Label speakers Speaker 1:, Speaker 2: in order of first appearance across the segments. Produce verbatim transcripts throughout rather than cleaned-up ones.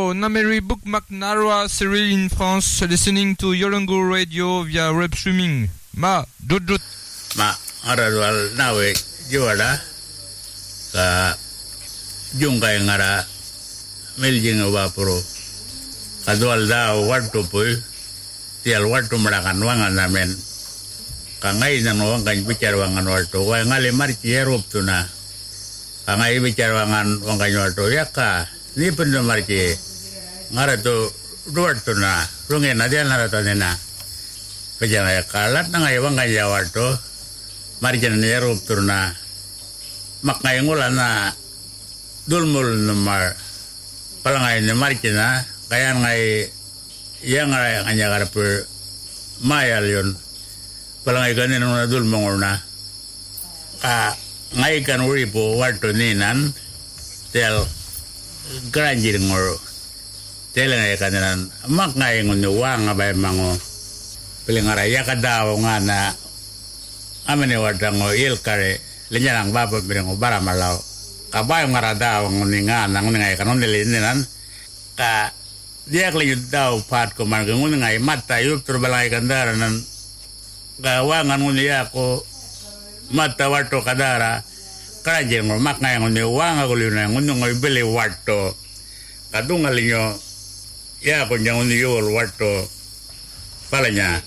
Speaker 1: So, Nameri Book McNara, Cyril in France, listening to Yolongo Radio via web streaming. Ma, dot dot.
Speaker 2: Ma, aradwal nawe jiwada ka jungkay ngara meljing wapuro kadwal da watu puy tial watu merakan wangan namen kangai nang wangan bicara wangan watu wa ngali marci erup tuna kangai bicara wangan wangan watu ya ka ni pendo marci ngara tu dua tuna rungen nadia nara tanena pejana ya kalat nangai wangan ya watu marci na erup tuna makngai ngulana dulmul nomor palangai ni marci na kaya ngai yang ngai nganya karpe mayal yon palangai kanin na dul mongorna ka ngai kan uri po warto ninan tel granjir ngoro tel ngai kanan mak ngai ngunu wang abay mango pelengara ya kadaw ngana amene wadango il kare lenyanang babo birengo baramalaw kabay ngaradaw nguningan nang ngai kanon nilininan ka dia kelihut tahu pat kemana ngun ngai mata yuk terbalai kandara nan gawangan ngun ya ko mata wato kadara kerajaan ngor mak ngai ngun wang aku liuna ngun ngai beli wato kadung ngalinyo ya ko ngun yul wato palanya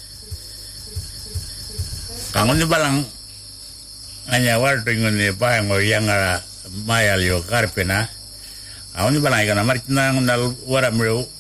Speaker 2: kangun balang hanya wato ngun pa ngor yang mayal yo karpena Aun ni balai kana martina ngal wara mero